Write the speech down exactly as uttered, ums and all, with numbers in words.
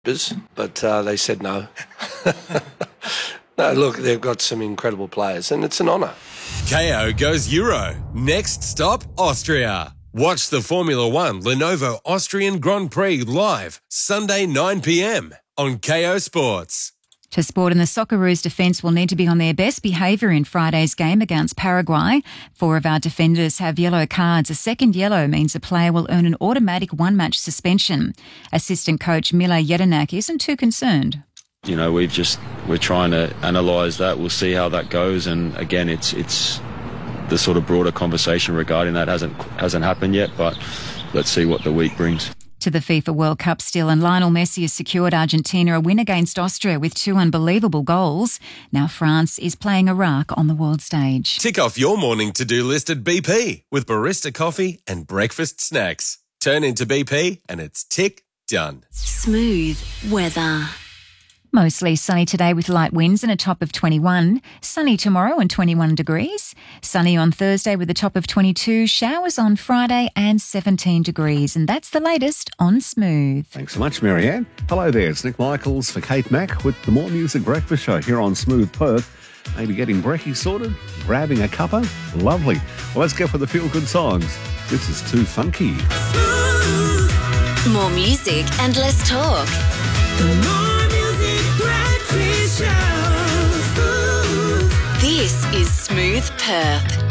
but uh, they said no. No, look, they've got some incredible players, and it's an honour. K O goes Euro. Next stop, Austria. Watch the Formula One Lenovo Austrian Grand Prix live Sunday nine p.m. on K O Sports. To sport, and the Socceroos defence will need to be on their best behaviour in Friday's game against Paraguay. Four of our defenders have yellow cards. A second yellow means a player will earn an automatic one-match suspension. Assistant coach Mila Jedinak isn't too concerned. You know, we've just we're trying to analyse that. We'll see how that goes, and again, it's it's the sort of broader conversation regarding that hasn't hasn't happened yet. But let's see what the week brings. To the FIFA World Cup still, and Lionel Messi has secured Argentina a win against Austria with two unbelievable goals. Now France is playing Iraq on the world stage. Tick off your morning to-do list at B P with barista coffee and breakfast snacks. Turn into B P and it's tick done. Smooth weather. Mostly sunny today with light winds and a top of twenty-one. Sunny tomorrow and twenty-one degrees. Sunny on Thursday with a top of twenty-two. Showers on Friday and seventeen degrees. And that's the latest on Smooth. Thanks so much, Marianne. Hello there. It's Nick Michaels for Kate Mack with the More Music Breakfast Show here on Smooth Perth. Maybe getting brekkie sorted, grabbing a cuppa. Lovely. Well, let's get with the feel-good songs. This is Too Funky. Smooth. More music and less talk. The More Breakfast Show. This is Smooth Perth.